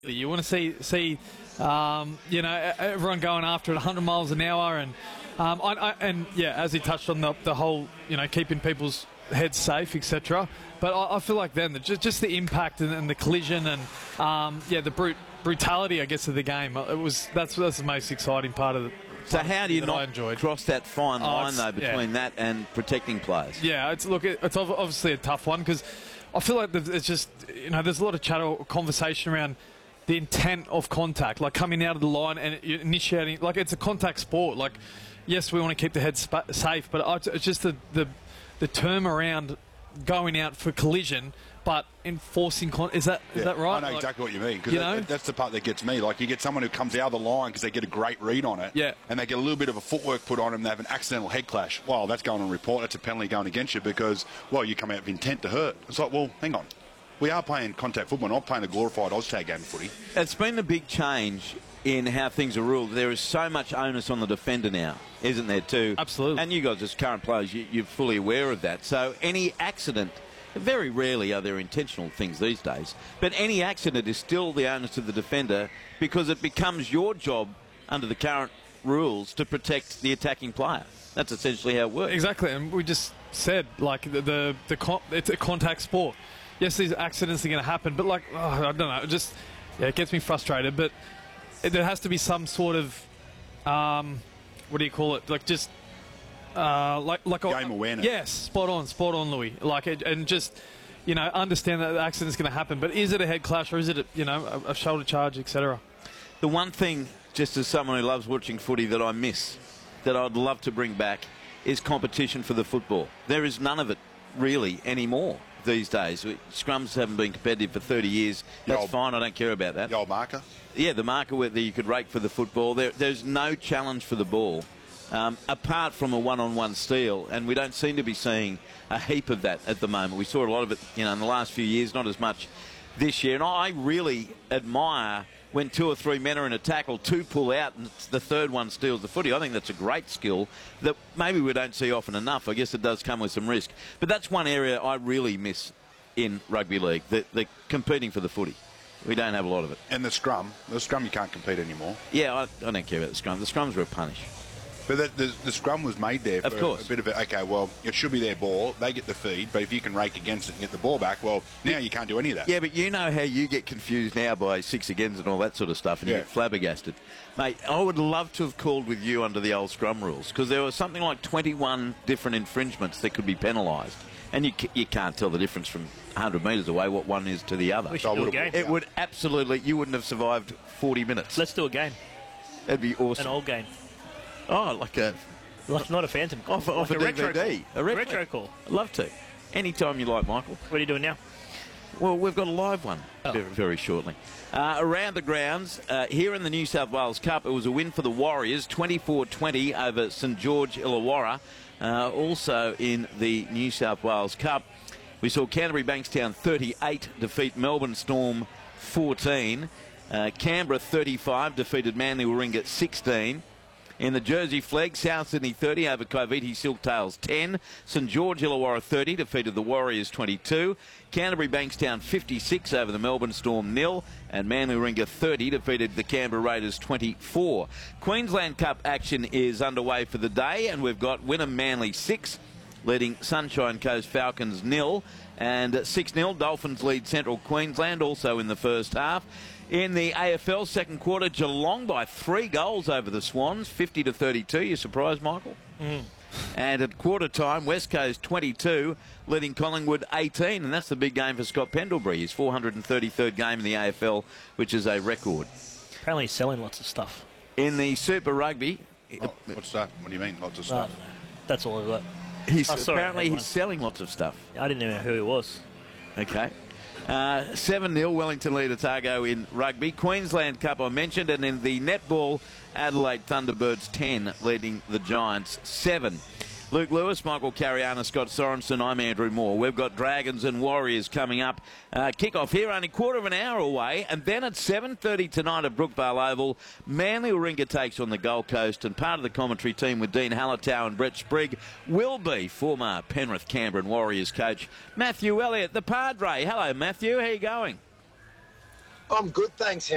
You want to see everyone going after it 100 miles an hour, and yeah, as he touched on the whole, keeping people's heads safe, etc. But I feel like then just the impact and the collision and the brutality, I guess, of the game. That's the most exciting part of it. So how do you not cross that fine line though between that and protecting players? Yeah, it's obviously a tough one because I feel like it's just there's a lot of chatter or conversation around the intent of contact, like coming out of the line and initiating. Like, it's a contact sport. Like, yes, we want to keep the head safe, but it's just the term around going out for collision, but enforcing is that right? I know exactly what you mean, because that's the part that gets me. Like, you get someone who comes out of the line because they get a great read on it, and they get a little bit of a footwork put on them, they have an accidental head clash. Well, that's going on report. That's a penalty going against you because, well, you come out with intent to hurt. It's like, well, hang on. We are playing contact football, not playing a glorified Oztag game of footy. It's been a big change in how things are ruled. There is so much onus on the defender now, isn't there, too? Absolutely. And you guys as current players, you're fully aware of that. So any accident, very rarely are there intentional things these days, but any accident is still the onus of the defender because it becomes your job under the current rules to protect the attacking player. That's essentially how it works. Exactly, and we just said, like, it's a contact sport. Yes, these accidents are going to happen, but I don't know, it gets me frustrated. But there has to be some sort of, what do you call it? Like, just game awareness. Yes, spot on, Louis. And just understand that the accident's going to happen. But is it a head clash or is it a shoulder charge, etc.? The one thing, just as someone who loves watching footy, that I miss, that I'd love to bring back, is competition for the football. There is none of it really anymore these days. Scrums haven't been competitive for 30 years. That's fine. I don't care about that. The old marker? Yeah, the marker where you could rake for the football. There's no challenge for the ball apart from a one-on-one steal, and we don't seem to be seeing a heap of that at the moment. We saw a lot of it in the last few years, not as much this year. And I really admire when 2 or 3 men are in a tackle, 2 pull out and the third one steals the footy. I think that's a great skill that maybe we don't see often enough. I guess it does come with some risk. But that's one area I really miss in rugby league, the competing for the footy. We don't have a lot of it. And the scrum you can't compete anymore. Yeah, I don't care about the scrum. The scrums were a punish. But the scrum was made there for a bit of a, okay, well, it should be their ball. They get the feed, but if you can rake against it and get the ball back, well, now you can't do any of that. Yeah, but you know how you get confused now by 6 agains and all that sort of stuff, and you get flabbergasted. Mate, I would love to have called with you under the old scrum rules, because there was something like 21 different infringements that could be penalised. And you can't tell the difference from 100 metres away what one is to the other. We should do a game. It would absolutely, you wouldn't have survived 40 minutes. Let's do a game. That'd be awesome. An old game. Oh, like a... Not a phantom call. Off a DVD. A retro call. I'd love to. Anytime you like, Michael. What are you doing now? Well, we've got a live one very shortly. Around the grounds, here in the New South Wales Cup, it was a win for the Warriors, 24-20 over St George Illawarra. Also in the New South Wales Cup, we saw Canterbury Bankstown 38 defeat Melbourne Storm 14. Canberra 35 defeated Manly Warringah 16. In the Jersey Flegg, South Sydney 30 over Coviti Silktails 10. St George Illawarra 30 defeated the Warriors 22. Canterbury Bankstown 56 over the Melbourne Storm 0. And Manly Warringah 30 defeated the Canberra Raiders 24. Queensland Cup action is underway for the day, and we've got Wynnum Manly 6, leading Sunshine Coast Falcons 0. And 6-0, Dolphins lead Central Queensland, also in the first half. In the AFL second quarter, Geelong by 3 goals over the Swans, 50-32. You surprised, Michael? And at quarter time, West Coast 22, leading Collingwood 18. And that's the big game for Scott Pendlebury, his 433rd game in the AFL, which is a record. Apparently he's selling lots of stuff. In the Super Rugby... what's that? What do you mean, lots of stuff? That's all I've got. Apparently he's selling lots of stuff. I didn't even know who he was. Okay. 7-0 Wellington lead Otago in rugby. Queensland Cup I mentioned, and in the netball, Adelaide Thunderbirds 10 leading the Giants 7. Luke Lewis, Michael Cariana, Scott Sorensen, I'm Andrew Moore. We've got Dragons and Warriors coming up. Kick-off here, only quarter of an hour away. And then at 7:30 tonight at Brookvale Oval, Manly Warringah takes on the Gold Coast. And part of the commentary team with Dean Hallertau and Brett Sprigg will be former Penrith, Canberra and Warriors coach Matthew Elliott, the Padre. Hello, Matthew. How are you going? I'm good, thanks.